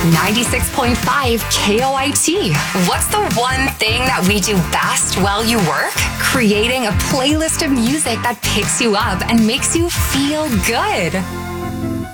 96.5 KOIT. What's the one thing that we do best while you work? Creating a playlist of music that picks you up and makes you feel good.